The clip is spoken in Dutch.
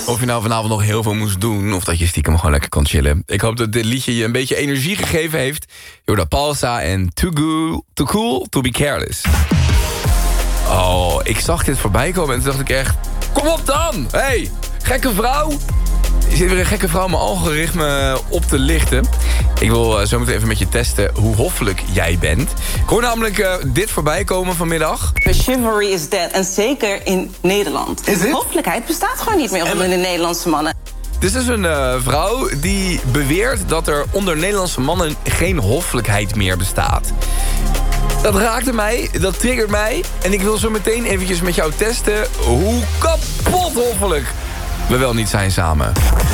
Of je nou vanavond nog heel veel moest doen, of dat je stiekem gewoon lekker kan chillen. Ik hoop dat dit liedje je een beetje energie gegeven heeft. Jorda Palsa en Too Cool To Be Careless. Oh, ik zag dit voorbij komen en toen dacht ik echt... Kom op dan! Hey, gekke vrouw! Er zit weer een gekke vrouw mijn algoritme op te lichten. Ik wil zo meteen even met je testen hoe hoffelijk jij bent. Ik hoor namelijk dit voorbij komen vanmiddag. Chivalry is dead. En zeker in Nederland. Hoffelijkheid bestaat gewoon niet meer onder de Nederlandse mannen. Dit is dus een vrouw die beweert dat er onder Nederlandse mannen geen hoffelijkheid meer bestaat. Dat raakte mij, dat triggert mij. En ik wil zo meteen eventjes met jou testen hoe kapot hoffelijk we wel niet zijn samen.